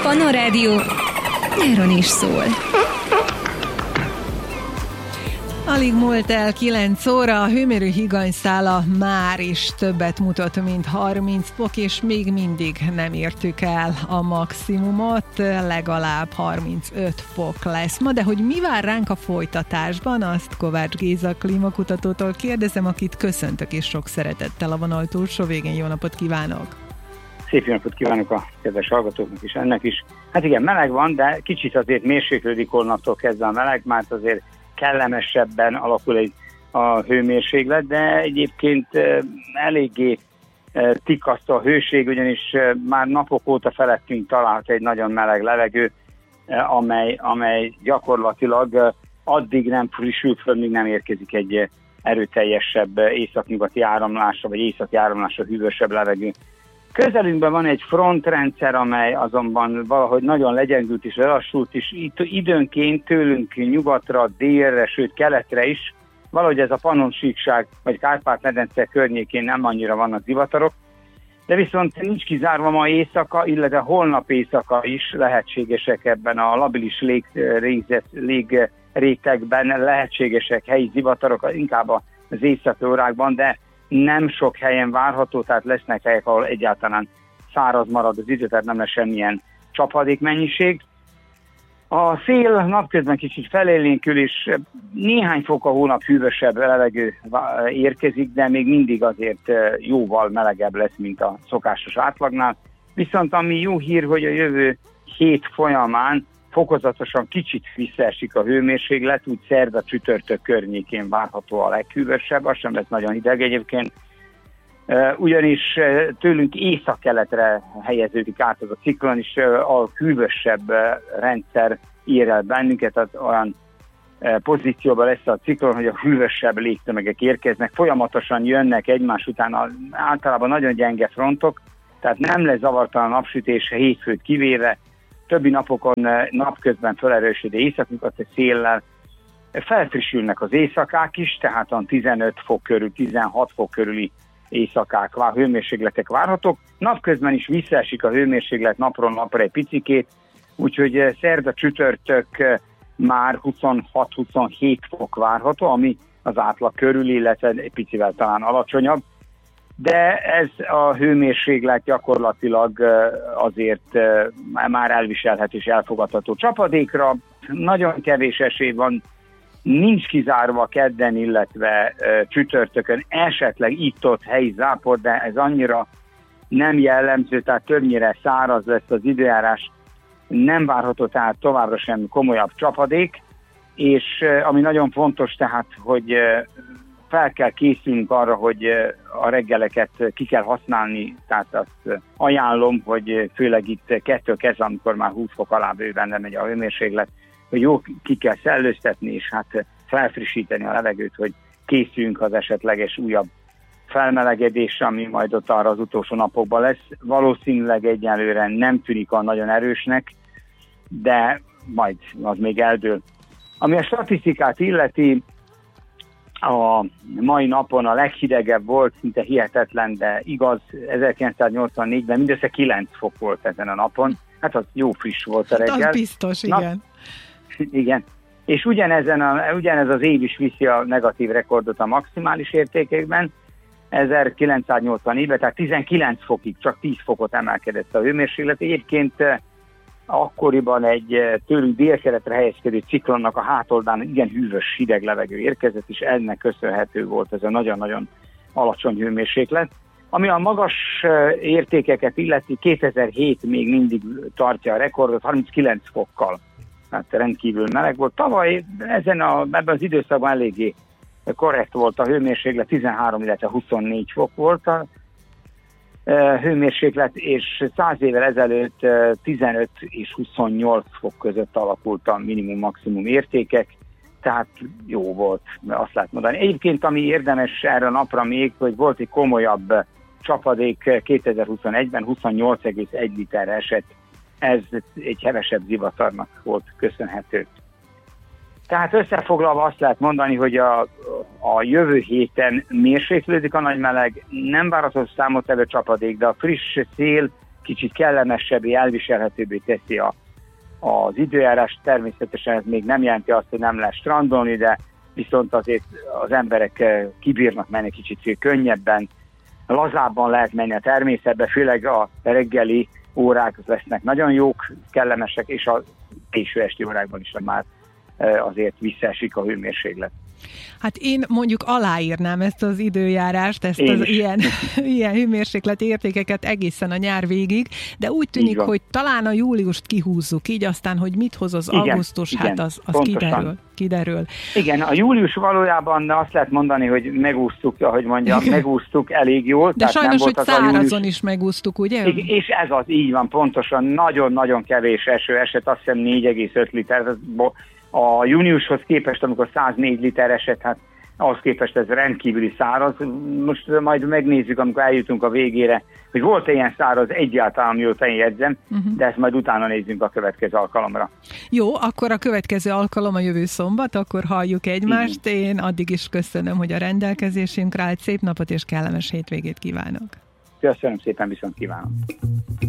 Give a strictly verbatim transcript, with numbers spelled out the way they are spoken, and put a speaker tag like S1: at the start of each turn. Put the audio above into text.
S1: Panorádió nyáron is szól.
S2: Alig múlt el kilenc óra, a hőmérő higanyszála már is többet mutat, mint harminc fok, és még mindig nem értük el a maximumot, legalább harmincöt fok lesz ma, de hogy mi vár ránk a folytatásban, azt Kovács Géza klímakutatótól kérdezem, akit köszöntök és sok szeretettel a vonal túlsó végén. Jó napot kívánok!
S3: Szép jó napot kívánok a kedves hallgatóknak is, ennek is. Hát igen, meleg van, de kicsit azért mérséklődik holnaptól kezdve a meleg, mert azért kellemesebben alakul egy a hőmérséklet, de egyébként eléggé tikasztó a hőség, ugyanis már napok óta felettünk találhat egy nagyon meleg levegő, amely, amely gyakorlatilag addig nem frissül föl, míg nem érkezik egy erőteljesebb északnyugati áramlásra, vagy északi áramlásra hűvösebb levegő. Közelünkben van egy frontrendszer, amely azonban valahogy nagyon legyengült és lelassult, és itt időnként tőlünk nyugatra, délre, sőt keletre is, valahogy ez a Pannon-síkság vagy Kárpát-medence környékén nem annyira vannak zivatarok, de viszont nincs kizárva ma éjszaka, illetve holnap éjszaka is lehetségesek ebben a labilis légrétegben, lehetségesek helyi zivatarok, inkább az éjszaki órákban, de nem sok helyen várható, tehát lesznek helyek, ahol egyáltalán száraz marad az idő, tehát nem lesz semmilyen csapadékmennyiség. A szél napközben kicsit felélénkül, és néhány fok a hónap hűvösebb levegő érkezik, de még mindig azért jóval melegebb lesz, mint a szokásos átlagnál. Viszont ami jó hír, hogy a jövő hét folyamán fokozatosan kicsit visszaesik a hőmérséklet, úgy szerda csütörtök környékén várható a leghűvösebb, az sem lesz nagyon hideg egyébként, ugyanis tőlünk északkeletre helyeződik át az a ciklon, és a hűvösebb rendszer ér el bennünket, az olyan pozícióban lesz a ciklon, hogy a hűvösebb légtömegek érkeznek, folyamatosan jönnek egymás után, általában nagyon gyenge frontok, tehát nem lesz zavartalan napsütés hétfőt kivéve, többi napokon napközben felerősödő északnyugati széllel felfrissülnek az éjszakák is, tehát a tizenöt fok körül, tizenhat fok körüli éjszakák, hőmérsékletek várhatók. Napközben is visszaesik a hőmérséklet napról napra egy picikét, úgyhogy szerda csütörtök már huszonhat-huszonhét fok várható, ami az átlag körül, illetve egy picivel talán alacsonyabb. De ez a hőmérséklet gyakorlatilag azért már elviselhető és elfogadható. Csapadékra nagyon kevés esély van, nincs kizárva kedden, illetve csütörtökön esetleg itt-ott helyi zápor, de ez annyira nem jellemző, tehát többnyire száraz lesz az időjárás, nem várható tehát továbbra sem komolyabb csapadék, és ami nagyon fontos tehát, hogy fel kell készülnünk arra, hogy a reggeleket ki kell használni, tehát azt ajánlom, hogy főleg itt kettő kezdve, amikor már húsz fok alá bőven lemegy a hőmérséklet, hogy jó ki kell szellőztetni, és hát felfrissíteni a levegőt, hogy készüljünk az esetleges újabb felmelegedésre, ami majd ott arra az utolsó napokban lesz. Valószínűleg egyelőre nem tűnik a nagyon erősnek, de majd az még eldől. Ami a statisztikát illeti, a mai napon a leghidegebb volt, szinte hihetetlen, de igaz, ezerkilencszáznyolcvannégyben mindössze kilenc fok volt ezen a napon. Hát az jó friss volt a reggel.
S2: Az biztos, igen.
S3: Nap, igen. És ugyanezen a, ugyanez az év is viszi a negatív rekordot a maximális értékekben, ezerkilencszáznyolcvannégyben, tehát tizenkilenc fokig, csak tíz fokot emelkedett a hőmérséklet. Egyébként akkoriban egy tőlünk délkeletre helyezkedő ciklonnak a hátoldán igen hűvös hideg levegő érkezett, és ennek köszönhető volt ez a nagyon-nagyon alacsony hőmérséklet. Ami a magas értékeket illeti, kétezer-hét még mindig tartja a rekordot, harminckilenc fokkal. Hát rendkívül meleg volt. Tavaly ezen a, ebben az időszakban eléggé korrekt volt a hőmérséklet, tizenhárom, illetve huszonnégy fok volt a hőmérséklet, és száz évvel ezelőtt tizenöt és huszonnyolc fok között alakult a minimum-maximum értékek, tehát jó volt, azt lehet mondani. Egyébként ami érdemes erre a napra még, hogy volt egy komolyabb csapadék kétezer-huszonegyben, huszonnyolc egész egy liter esett, ez egy hevesebb zivatarnak volt köszönhető. Tehát összefoglalva azt lehet mondani, hogy a, a jövő héten mérséklődik a nagy meleg, nem várható számottevő csapadék, de a friss szél kicsit kellemesebbé, elviselhetőbbé teszi a, az időjárás. Természetesen ez még nem jelenti azt, hogy nem lesz strandolni, de viszont azért az emberek kibírnak menni kicsit könnyebben, lazábban lehet menni a természetbe, főleg a reggeli órák lesznek nagyon jók, kellemesek, és a késő esti órákban is már azért visszaesik a hőmérséklet.
S2: Hát én mondjuk aláírnám ezt az időjárást, ezt
S3: Én
S2: az ilyen, ilyen hőmérséklet értékeket egészen a nyár végig, de úgy tűnik, hogy talán a júliust kihúzzuk, így aztán, hogy mit hoz az igen, augusztus, igen, hát az, az kiderül, kiderül.
S3: Igen, a július valójában azt lehet mondani, hogy megúsztuk, ahogy mondjam, igen. megúsztuk elég jól.
S2: De sajnos, hogy szárazon július... is megúsztuk, ugye?
S3: Igen, és ez az, így van, pontosan, nagyon-nagyon kevés eső esett, azt hiszem négy egész öt liter, a júniushoz képest, amikor száznégy liter esett, hát ahhoz képest ez rendkívüli száraz. Most majd megnézzük, amikor eljutunk a végére, hogy volt-e ilyen száraz egyáltalán, mióta én jegyzem, uh-huh. de ezt majd utána nézzünk a következő alkalomra.
S2: Jó, akkor a következő alkalom a jövő szombat, akkor halljuk egymást. Uh-huh. Én addig is köszönöm, hogy a rendelkezésünkre állt. Szép napot és kellemes hétvégét kívánok.
S3: Köszönöm szépen, viszont kívánok.